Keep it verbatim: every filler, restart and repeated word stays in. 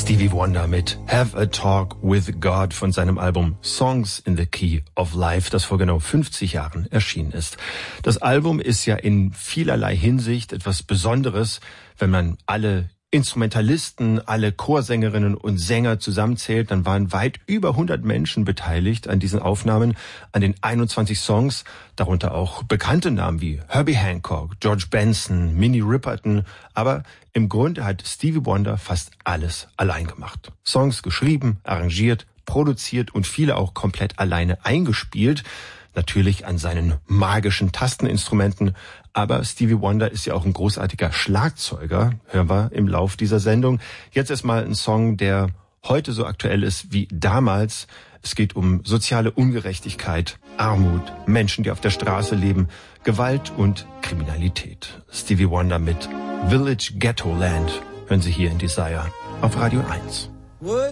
Stevie Wonder mit Have a Talk with God von seinem Album Songs in the Key of Life, das vor genau fünfzig Jahren erschienen ist. Das Album ist ja in vielerlei Hinsicht etwas Besonderes, wenn man alle Instrumentalisten, alle Chorsängerinnen und Sänger zusammenzählt, dann waren weit über hundert Menschen beteiligt an diesen Aufnahmen, an den einundzwanzig Songs, darunter auch bekannte Namen wie Herbie Hancock, George Benson, Minnie Riperton, aber im Grunde hat Stevie Wonder fast alles allein gemacht. Songs geschrieben, arrangiert, produziert und viele auch komplett alleine eingespielt. Natürlich an seinen magischen Tasteninstrumenten, aber Stevie Wonder ist ja auch ein großartiger Schlagzeuger, hören wir im Lauf dieser Sendung. Jetzt erstmal ein Song, der heute so aktuell ist wie damals. Es geht um soziale Ungerechtigkeit, Armut, Menschen, die auf der Straße leben, Gewalt und Kriminalität. Stevie Wonder mit Village Ghetto Land hören Sie hier in Desire auf Radio eins.